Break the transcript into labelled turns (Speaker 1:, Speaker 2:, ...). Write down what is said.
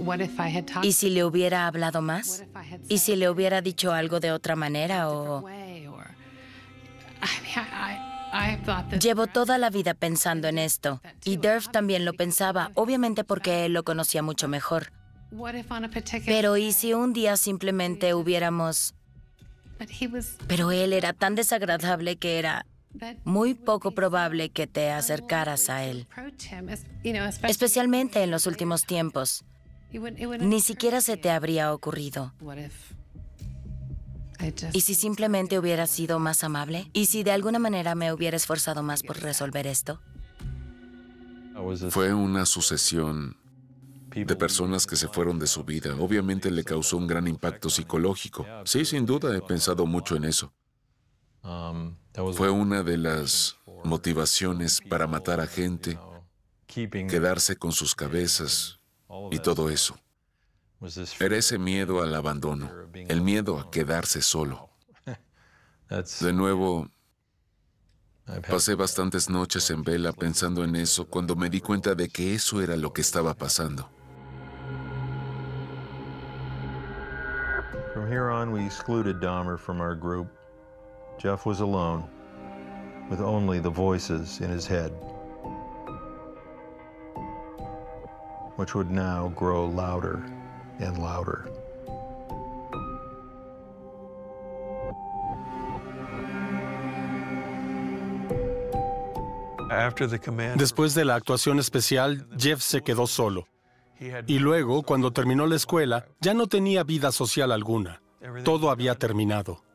Speaker 1: ¿Y si le hubiera hablado más? ¿Y si le hubiera dicho algo de otra manera o...? Llevo toda la vida pensando en esto, y Derf también lo pensaba, obviamente porque él lo conocía mucho mejor. Pero ¿y si un día simplemente hubiéramos...? Pero él era tan desagradable que era muy poco probable que te acercaras a él, especialmente en los últimos tiempos. Ni siquiera se te habría ocurrido. ¿Y si simplemente hubiera sido más amable? ¿Y si de alguna manera me hubiera esforzado más por resolver esto?
Speaker 2: Fue una sucesión de personas que se fueron de su vida. Obviamente le causó un gran impacto psicológico. Sí, sin duda, he pensado mucho en eso. Fue una de las motivaciones para matar a gente, quedarse con sus cabezas y todo eso. Era ese miedo al abandono, el miedo a quedarse solo. De nuevo, pasé bastantes noches en vela pensando en eso cuando me di cuenta de que eso era lo que estaba pasando.
Speaker 3: From here on, we excluded Dahmer from our group. Jeff was alone, with only the voices in his head, which would now grow louder and louder.
Speaker 4: Después de la actuación especial, Jeff se quedó solo. Y luego, cuando terminó la escuela, ya no tenía vida social alguna. Todo había terminado.